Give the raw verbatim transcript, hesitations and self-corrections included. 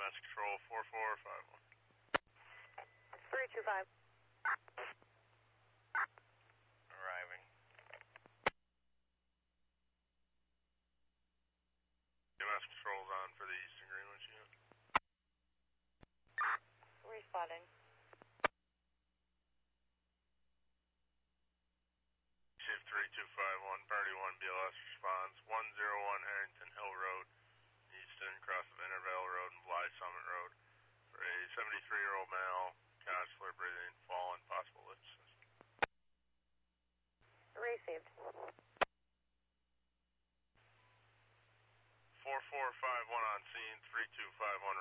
S Control four four five one. three two five. Arriving. E M S Control's on for the Eastern Greenwich unit. Responding. Shift three two five one, Party one B L S responds, one oh one Harrington Hill Road, Easton, cross of Intervale Road and Bly Summit Road, for a seventy-three-year-old male, consular breathing, fallen, possible lift system. Received. four four five one on scene, three two five one